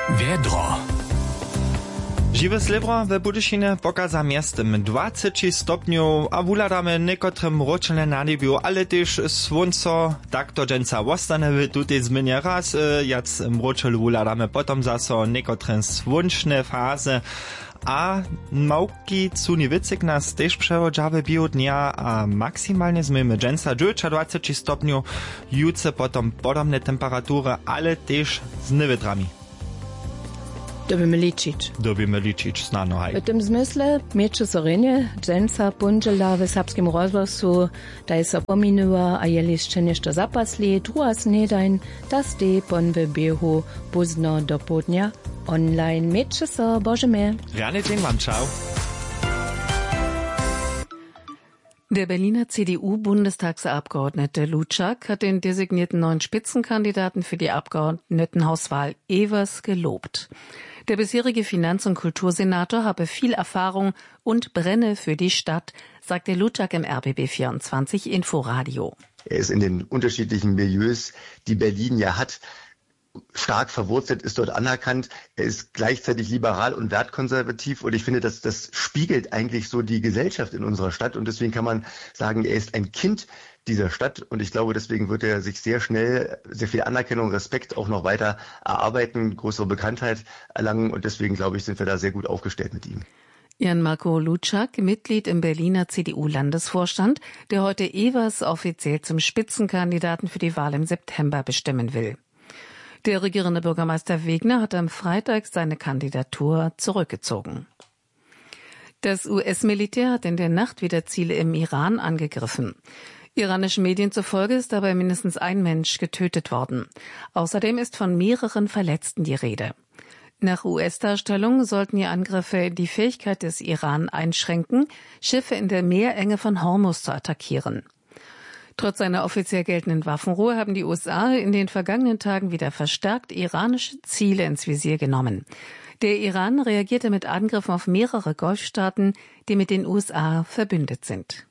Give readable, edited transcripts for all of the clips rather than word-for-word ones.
Wiedro. Žiwe slebro we Budyšine pokaza miestem 20 stopniów, a wuladamy niekotrym roczne nadibiu, ale też słońco, tak to dżęca wostane w tutej zmianie raz, jak mroczel wuladamy potom zaso niekotrym słonczne fazy, a małki cuni wycyk nas też przewodziawy bio dnia, a maksymalnie zmiemy dżęca 20 stopniów, jutce potom podobne temperatury, ale też z niewydrami. Dobimy liczyć, znano haj. W tym zmysle miecze sorenie, dżęca pundzela w serbskim rozgłosu, daj so pominuła, a jeli jeszcze nieszto zapasli, druga snedajn, das de pon w biehu późno do południa. Online miecze so, bożemy. Rany dzień wam, ciao. Der Berliner CDU-Bundestagsabgeordnete Lutschak hat den designierten neuen Spitzenkandidaten für die Abgeordnetenhauswahl Evers gelobt. Der bisherige Finanz- und Kultursenator habe viel Erfahrung und brenne für die Stadt, sagte Lutschak im RBB 24 Inforadio. Er ist in den unterschiedlichen Milieus, die Berlin ja hat, stark verwurzelt, ist dort anerkannt. Er ist gleichzeitig liberal und wertkonservativ und ich finde, das spiegelt eigentlich so die Gesellschaft in unserer Stadt und deswegen kann man sagen, er ist ein Kind dieser Stadt und ich glaube, deswegen wird er sich sehr schnell sehr viel Anerkennung, Respekt auch noch weiter erarbeiten, größere Bekanntheit erlangen und deswegen, glaube ich, sind wir da sehr gut aufgestellt mit ihm. Jan-Marco Lutschak, Mitglied im Berliner CDU-Landesvorstand, der heute Evers offiziell zum Spitzenkandidaten für die Wahl im September bestimmen will. Der regierende Bürgermeister Wegner hat am Freitag seine Kandidatur zurückgezogen. Das US-Militär hat in der Nacht wieder Ziele im Iran angegriffen. Iranischen Medien zufolge ist dabei mindestens ein Mensch getötet worden. Außerdem ist von mehreren Verletzten die Rede. Nach US-Darstellung sollten die Angriffe die Fähigkeit des Iran einschränken, Schiffe in der Meerenge von Hormuz zu attackieren. Trotz einer offiziell geltenden Waffenruhe haben die USA in den vergangenen Tagen wieder verstärkt iranische Ziele ins Visier genommen. Der Iran reagierte mit Angriffen auf mehrere Golfstaaten, die mit den USA verbündet sind.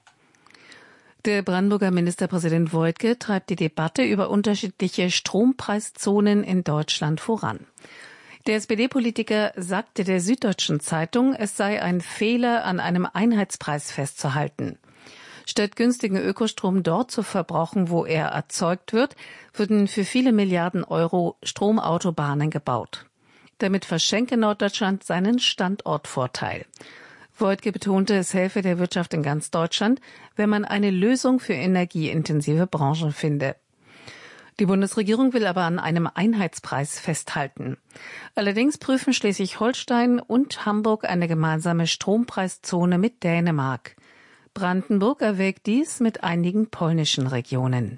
Der Brandenburger Ministerpräsident Woidke treibt die Debatte über unterschiedliche Strompreiszonen in Deutschland voran. Der SPD-Politiker sagte der Süddeutschen Zeitung, es sei ein Fehler, an einem Einheitspreis festzuhalten. Statt günstigen Ökostrom dort zu verbrauchen, wo er erzeugt wird, würden für viele Milliarden Euro Stromautobahnen gebaut. Damit verschenke Norddeutschland seinen Standortvorteil. Woidke betonte, es helfe der Wirtschaft in ganz Deutschland, wenn man eine Lösung für energieintensive Branchen finde. Die Bundesregierung will aber an einem Einheitspreis festhalten. Allerdings prüfen Schleswig-Holstein und Hamburg eine gemeinsame Strompreiszone mit Dänemark. Brandenburg erwägt dies mit einigen polnischen Regionen.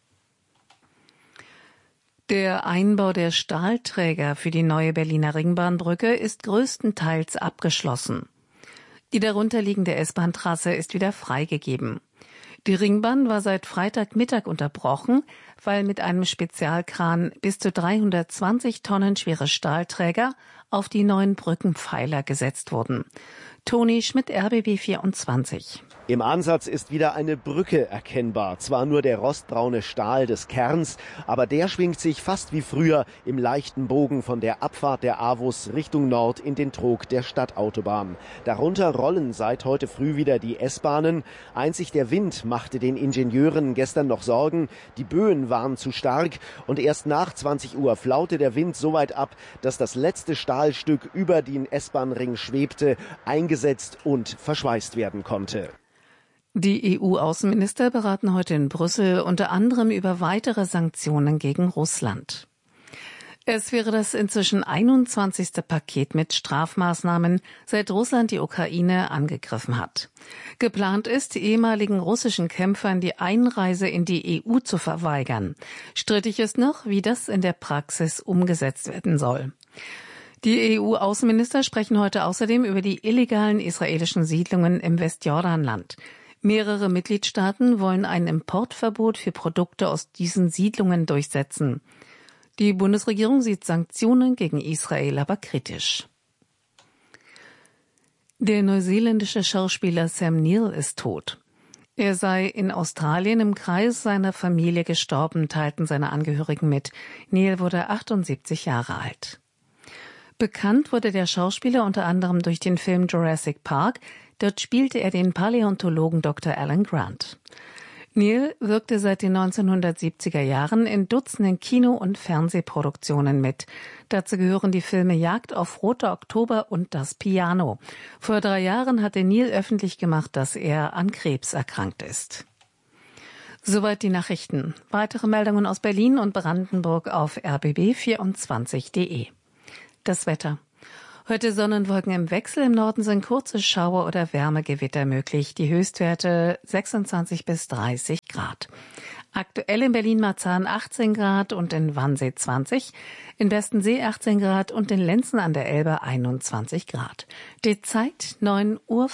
Der Einbau der Stahlträger für die neue Berliner Ringbahnbrücke ist größtenteils abgeschlossen. Die darunterliegende S-Bahn-Trasse ist wieder freigegeben. Die Ringbahn war seit Freitagmittag unterbrochen, weil mit einem Spezialkran bis zu 320 Tonnen schwere Stahlträger auf die neuen Brückenpfeiler gesetzt wurden. Toni Schmidt, RBB 24. Im Ansatz ist wieder eine Brücke erkennbar. Zwar nur der rostbraune Stahl des Kerns, aber der schwingt sich fast wie früher im leichten Bogen von der Abfahrt der AWUS Richtung Nord in den Trog der Stadtautobahn. Darunter rollen seit heute früh wieder die S-Bahnen. Einzig der Wind machte den Ingenieuren gestern noch Sorgen. Die Böen waren zu stark und erst nach 20 Uhr flaute der Wind so weit ab, dass das letzte Stahlstück über den S-Bahn-Ring schwebte, eingesetzt und verschweißt werden konnte. Die EU-Außenminister beraten heute in Brüssel unter anderem über weitere Sanktionen gegen Russland. Es wäre das inzwischen 21. Paket mit Strafmaßnahmen, seit Russland die Ukraine angegriffen hat. Geplant ist, ehemaligen russischen Kämpfern die Einreise in die EU zu verweigern. Strittig ist noch, wie das in der Praxis umgesetzt werden soll. Die EU-Außenminister sprechen heute außerdem über die illegalen israelischen Siedlungen im Westjordanland. Mehrere Mitgliedstaaten wollen ein Importverbot für Produkte aus diesen Siedlungen durchsetzen. Die Bundesregierung sieht Sanktionen gegen Israel aber kritisch. Der neuseeländische Schauspieler Sam Neill ist tot. Er sei in Australien im Kreis seiner Familie gestorben, teilten seine Angehörigen mit. Neill wurde 78 Jahre alt. Bekannt wurde der Schauspieler unter anderem durch den Film Jurassic Park. Dort spielte er den Paläontologen Dr. Alan Grant. Neil wirkte seit den 1970er Jahren in Dutzenden Kino- und Fernsehproduktionen mit. Dazu gehören die Filme Jagd auf Roter Oktober und Das Piano. Vor 3 Jahren hatte Neil öffentlich gemacht, dass er an Krebs erkrankt ist. Soweit die Nachrichten. Weitere Meldungen aus Berlin und Brandenburg auf rbb24.de. Das Wetter. Heute Sonnenwolken im Wechsel. Im Norden sind kurze Schauer oder Wärmegewitter möglich. Die Höchstwerte 26 bis 30 Grad. Aktuell in Berlin-Marzahn 18 Grad und in Wannsee 20, in Westensee 18 Grad und in Lenzen an der Elbe 21 Grad. Die Zeit 9:05 Uhr.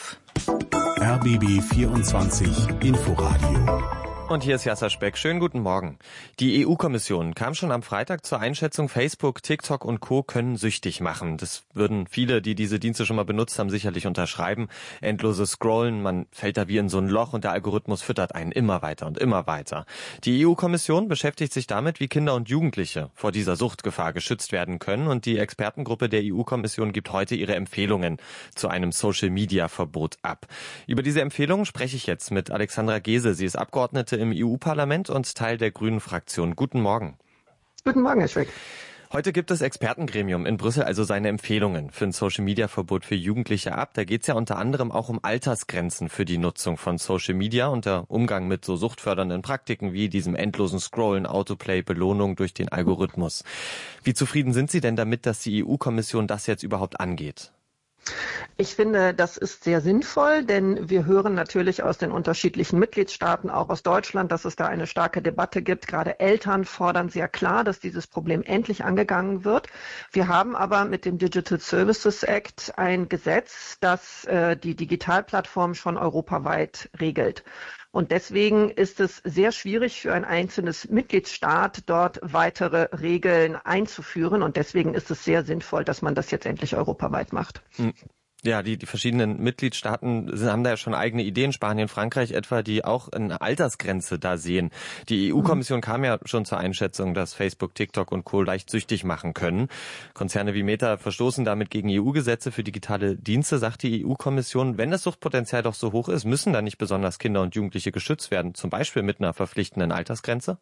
RBB 24 Inforadio. Und hier ist Jasser Speck. Schönen guten Morgen. Die EU-Kommission kam schon am Freitag zur Einschätzung, Facebook, TikTok und Co. können süchtig machen. Das würden viele, die diese Dienste schon mal benutzt haben, sicherlich unterschreiben. Endloses Scrollen, man fällt da wie in so ein Loch und der Algorithmus füttert einen immer weiter und immer weiter. Die EU-Kommission beschäftigt sich damit, wie Kinder und Jugendliche vor dieser Suchtgefahr geschützt werden können. Und die Expertengruppe der EU-Kommission gibt heute ihre Empfehlungen zu einem Social-Media-Verbot ab. Über diese Empfehlungen spreche ich jetzt mit Alexandra Gese. Sie ist Abgeordnete im EU-Parlament und Teil der Grünen-Fraktion. Guten Morgen. Guten Morgen, Herr Schweck. Heute gibt das Expertengremium in Brüssel also seine Empfehlungen für ein Social-Media-Verbot für Jugendliche ab. Da geht es ja unter anderem auch um Altersgrenzen für die Nutzung von Social Media und der Umgang mit so suchtfördernden Praktiken wie diesem endlosen Scrollen, Autoplay, Belohnung durch den Algorithmus. Wie zufrieden sind Sie denn damit, dass die EU-Kommission das jetzt überhaupt angeht? Ich finde, das ist sehr sinnvoll, denn wir hören natürlich aus den unterschiedlichen Mitgliedstaaten, auch aus Deutschland, dass es da eine starke Debatte gibt. Gerade Eltern fordern sehr klar, dass dieses Problem endlich angegangen wird. Wir haben aber mit dem Digital Services Act ein Gesetz, das die Digitalplattform schon europaweit regelt. Und deswegen ist es sehr schwierig für ein einzelnes Mitgliedstaat, dort weitere Regeln einzuführen. Und deswegen ist es sehr sinnvoll, dass man das jetzt endlich europaweit macht. Ja, die verschiedenen Mitgliedstaaten haben da ja schon eigene Ideen, Spanien, Frankreich etwa, die auch eine Altersgrenze da sehen. Die EU-Kommission kam ja schon zur Einschätzung, dass Facebook, TikTok und Co. leicht süchtig machen können. Konzerne wie Meta verstoßen damit gegen EU-Gesetze für digitale Dienste, sagt die EU-Kommission. Wenn das Suchtpotenzial doch so hoch ist, müssen da nicht besonders Kinder und Jugendliche geschützt werden, zum Beispiel mit einer verpflichtenden Altersgrenze?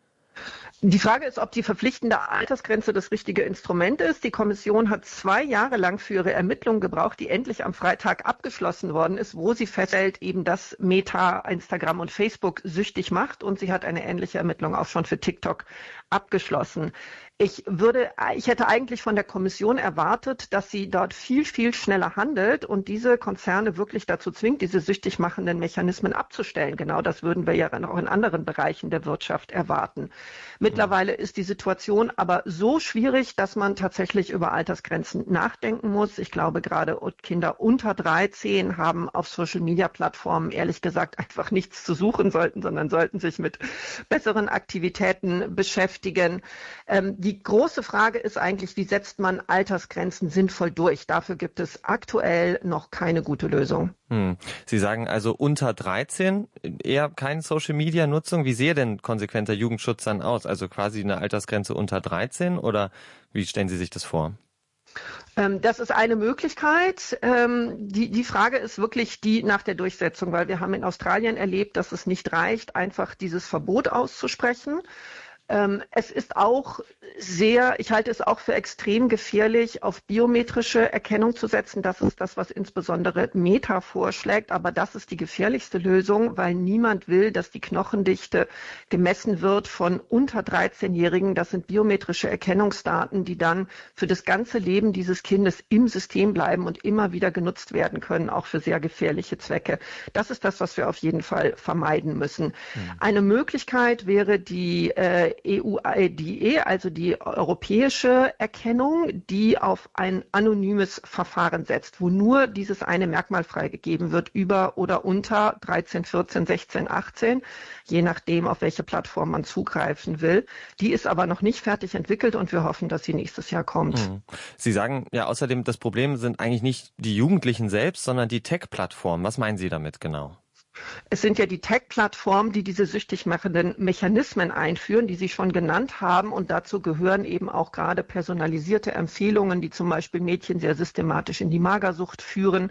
Die Frage ist, ob die verpflichtende Altersgrenze das richtige Instrument ist. Die Kommission hat 2 Jahre lang für ihre Ermittlungen gebraucht, die endlich am Freitag abgeschlossen worden ist, wo sie feststellt, eben dass Meta, Instagram und Facebook süchtig macht. Und sie hat eine ähnliche Ermittlung auch schon für TikTok abgeschlossen. Ich hätte eigentlich von der Kommission erwartet, dass sie dort viel, viel schneller handelt und diese Konzerne wirklich dazu zwingt, diese süchtig machenden Mechanismen abzustellen. Genau das würden wir ja dann auch in anderen Bereichen der Wirtschaft erwarten. Mittlerweile ist die Situation aber so schwierig, dass man tatsächlich über Altersgrenzen nachdenken muss. Ich glaube, gerade Kinder unter 13 haben auf Social-Media-Plattformen ehrlich gesagt einfach nichts zu suchen sondern sollten sich mit besseren Aktivitäten beschäftigen. Die große Frage ist eigentlich, wie setzt man Altersgrenzen sinnvoll durch? Dafür gibt es aktuell noch keine gute Lösung. Sie sagen also unter 13 eher keine Social-Media-Nutzung. Wie sehe denn konsequenter Jugendschutz dann aus? Also quasi eine Altersgrenze unter 13 oder wie stellen Sie sich das vor? Das ist eine Möglichkeit. Die Frage ist wirklich die nach der Durchsetzung, weil wir haben in Australien erlebt, dass es nicht reicht, einfach dieses Verbot auszusprechen. Es ist auch ich halte es auch für extrem gefährlich, auf biometrische Erkennung zu setzen. Das ist das, was insbesondere Meta vorschlägt. Aber das ist die gefährlichste Lösung, weil niemand will, dass die Knochendichte gemessen wird von unter 13-Jährigen. Das sind biometrische Erkennungsdaten, die dann für das ganze Leben dieses Kindes im System bleiben und immer wieder genutzt werden können, auch für sehr gefährliche Zwecke. Das ist das, was wir auf jeden Fall vermeiden müssen. Eine Möglichkeit wäre die EU-IDE, also die europäische Erkennung, die auf ein anonymes Verfahren setzt, wo nur dieses eine Merkmal freigegeben wird, über oder unter 13, 14, 16, 18, je nachdem, auf welche Plattform man zugreifen will. Die ist aber noch nicht fertig entwickelt und wir hoffen, dass sie nächstes Jahr kommt. Sie sagen ja außerdem, das Problem sind eigentlich nicht die Jugendlichen selbst, sondern die Tech-Plattformen. Was meinen Sie damit genau? Es sind ja die Tech-Plattformen, die diese süchtig machenden Mechanismen einführen, die Sie schon genannt haben. Und dazu gehören eben auch gerade personalisierte Empfehlungen, die zum Beispiel Mädchen sehr systematisch in die Magersucht führen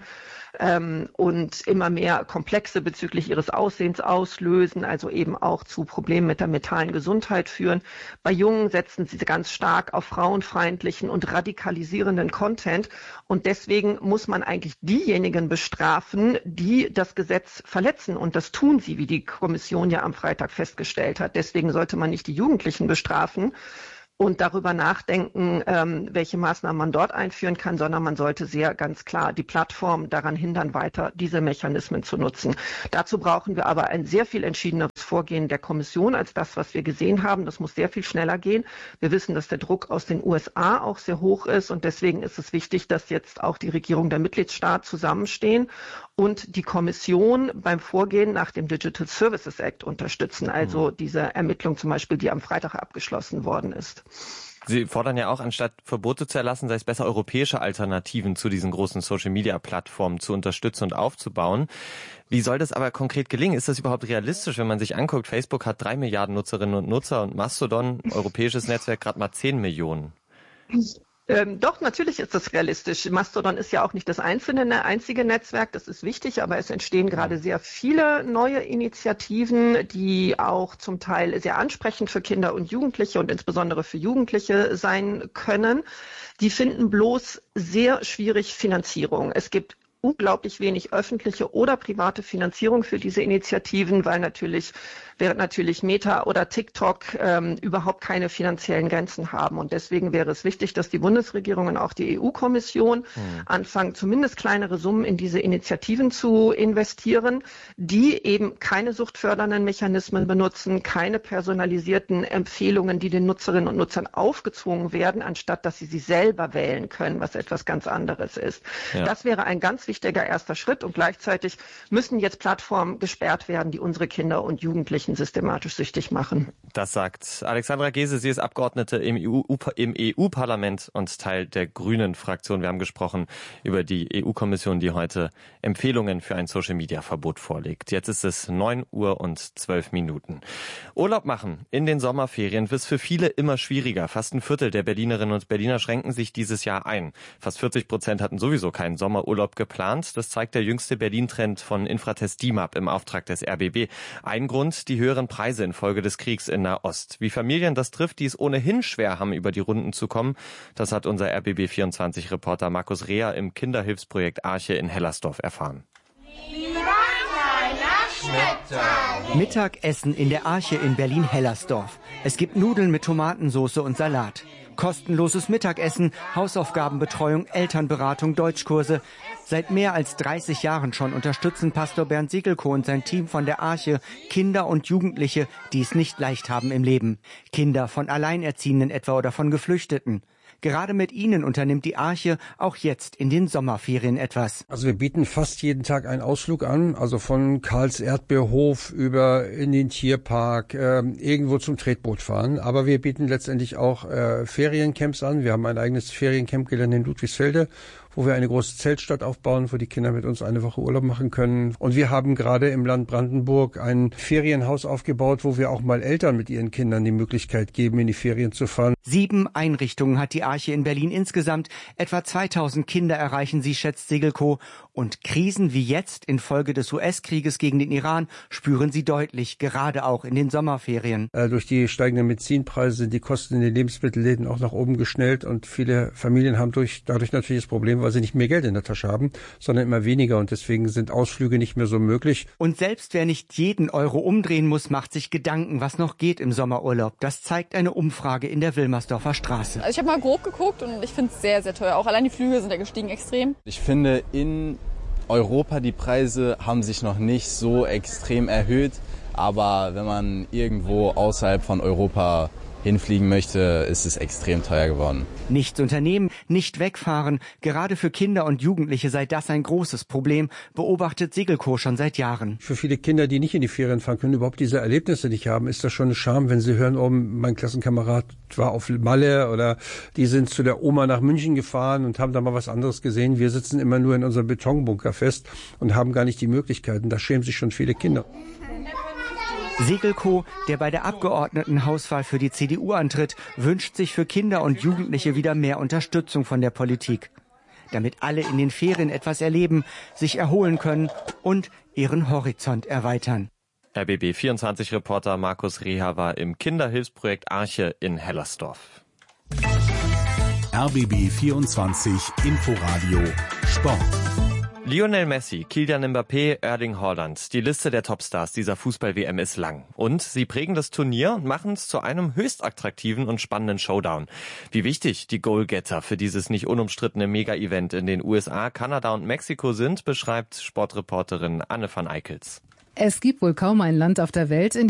und immer mehr Komplexe bezüglich ihres Aussehens auslösen, also eben auch zu Problemen mit der mentalen Gesundheit führen. Bei Jungen setzen sie ganz stark auf frauenfeindlichen und radikalisierenden Content. Und deswegen muss man eigentlich diejenigen bestrafen, die das Gesetz verletzen. Und das tun sie, wie die Kommission ja am Freitag festgestellt hat. Deswegen sollte man nicht die Jugendlichen bestrafen und darüber nachdenken, welche Maßnahmen man dort einführen kann, sondern man sollte sehr ganz klar die Plattform daran hindern, weiter diese Mechanismen zu nutzen. Dazu brauchen wir aber ein sehr viel entschiedeneres Vorgehen der Kommission als das, was wir gesehen haben. Das muss sehr viel schneller gehen. Wir wissen, dass der Druck aus den USA auch sehr hoch ist und deswegen ist es wichtig, dass jetzt auch die Regierung der Mitgliedstaaten zusammenstehen und die Kommission beim Vorgehen nach dem Digital Services Act unterstützen, also diese Ermittlung zum Beispiel, die am Freitag abgeschlossen worden ist. Sie fordern ja auch, anstatt Verbote zu erlassen, sei es besser, europäische Alternativen zu diesen großen Social-Media-Plattformen zu unterstützen und aufzubauen. Wie soll das aber konkret gelingen? Ist das überhaupt realistisch, wenn man sich anguckt? Facebook hat 3 Milliarden Nutzerinnen und Nutzer und Mastodon, europäisches Netzwerk, gerade mal 10 Millionen. Doch, natürlich ist das realistisch. Mastodon ist ja auch nicht das einzige Netzwerk, das ist wichtig, aber es entstehen gerade sehr viele neue Initiativen, die auch zum Teil sehr ansprechend für Kinder und Jugendliche und insbesondere für Jugendliche sein können. Die finden bloß sehr schwierig Finanzierung. Es gibt unglaublich wenig öffentliche oder private Finanzierung für diese Initiativen, während natürlich Meta oder TikTok überhaupt keine finanziellen Grenzen haben. Und deswegen wäre es wichtig, dass die Bundesregierung und auch die EU-Kommission anfangen, zumindest kleinere Summen in diese Initiativen zu investieren, die eben keine suchtfördernden Mechanismen benutzen, keine personalisierten Empfehlungen, die den Nutzerinnen und Nutzern aufgezwungen werden, anstatt dass sie selber wählen können, was etwas ganz anderes ist. Ja. Das wäre ein ganz wichtiger erster Schritt und gleichzeitig müssen jetzt Plattformen gesperrt werden, die unsere Kinder und Jugendlichen systematisch süchtig machen. Das sagt Alexandra Gese. Sie ist Abgeordnete im EU-Parlament und Teil der Grünen-Fraktion. Wir haben gesprochen über die EU-Kommission, die heute Empfehlungen für ein Social-Media-Verbot vorlegt. Jetzt ist es 9:12 Urlaub machen in den Sommerferien ist für viele immer schwieriger. Fast ein Viertel der Berlinerinnen und Berliner schränken sich dieses Jahr ein. Fast 40% hatten sowieso keinen Sommerurlaub geplant. Das zeigt der jüngste Berlin-Trend von Infratest DIMAP im Auftrag des RBB. Ein Grund, die höheren Preise infolge des Kriegs in Nahost. Wie Familien das trifft, die es ohnehin schwer haben, über die Runden zu kommen, das hat unser RBB24-Reporter Markus Reher im Kinderhilfsprojekt Arche in Hellersdorf erfahren. Mittagessen in der Arche in Berlin-Hellersdorf. Es gibt Nudeln mit Tomatensauce und Salat. Kostenloses Mittagessen, Hausaufgabenbetreuung, Elternberatung, Deutschkurse. Seit mehr als 30 Jahren schon unterstützen Pastor Bernd Siegelko und sein Team von der Arche Kinder und Jugendliche, die es nicht leicht haben im Leben. Kinder von Alleinerziehenden etwa oder von Geflüchteten. Gerade mit ihnen unternimmt die Arche auch jetzt in den Sommerferien etwas. Also wir bieten fast jeden Tag einen Ausflug an, also von Karls Erdbeerhof über in den Tierpark, irgendwo zum Tretboot fahren. Aber wir bieten letztendlich auch Feriencamps an. Wir haben ein eigenes Feriencampgelände in Ludwigsfelde, wo wir eine große Zeltstadt aufbauen, wo die Kinder mit uns eine Woche Urlaub machen können. Und wir haben gerade im Land Brandenburg ein Ferienhaus aufgebaut, wo wir auch mal Eltern mit ihren Kindern die Möglichkeit geben, in die Ferien zu fahren. 7 Einrichtungen hat die Arche in Berlin insgesamt. Etwa 2000 Kinder erreichen sie, schätzt Siegelko. Und Krisen wie jetzt infolge des US-Krieges gegen den Iran spüren sie deutlich, gerade auch in den Sommerferien. Durch die steigenden Benzinpreise sind die Kosten in den Lebensmittelläden auch nach oben geschnellt. Und viele Familien haben dadurch natürlich das Problem, weil sie nicht mehr Geld in der Tasche haben, sondern immer weniger. Und deswegen sind Ausflüge nicht mehr so möglich. Und selbst wer nicht jeden Euro umdrehen muss, macht sich Gedanken, was noch geht im Sommerurlaub. Das zeigt eine Umfrage in der Wilmersdorfer Straße. Also ich habe mal grob geguckt und ich finde es sehr, sehr teuer. Auch allein die Flüge sind ja gestiegen extrem. Ich finde, in Europa, die Preise haben sich noch nicht so extrem erhöht. Aber wenn man irgendwo außerhalb von Europa hinfliegen möchte, ist es extrem teuer geworden. Nichts unternehmen, nicht wegfahren. Gerade für Kinder und Jugendliche sei das ein großes Problem, beobachtet Segelko schon seit Jahren. Für viele Kinder, die nicht in die Ferien fahren können, überhaupt diese Erlebnisse nicht haben, ist das schon eine Scham, wenn sie hören, oh, mein Klassenkamerad war auf Malle oder die sind zu der Oma nach München gefahren und haben da mal was anderes gesehen. Wir sitzen immer nur in unserem Betonbunker fest und haben gar nicht die Möglichkeiten. Da schämen sich schon viele Kinder. Segelko, der bei der Abgeordnetenhauswahl für die CDU antritt, wünscht sich für Kinder und Jugendliche wieder mehr Unterstützung von der Politik, damit alle in den Ferien etwas erleben, sich erholen können und ihren Horizont erweitern. RBB24-Reporter Markus Reha war im Kinderhilfsprojekt Arche in Hellersdorf. RBB24 Inforadio Sport. Lionel Messi, Kylian Mbappé, Erling Haaland. Die Liste der Topstars dieser Fußball-WM ist lang. Und sie prägen das Turnier und machen es zu einem höchst attraktiven und spannenden Showdown. Wie wichtig die Goalgetter für dieses nicht unumstrittene Mega-Event in den USA, Kanada und Mexiko sind, beschreibt Sportreporterin Anne van Eickels. Es gibt wohl kaum ein Land auf der Welt, in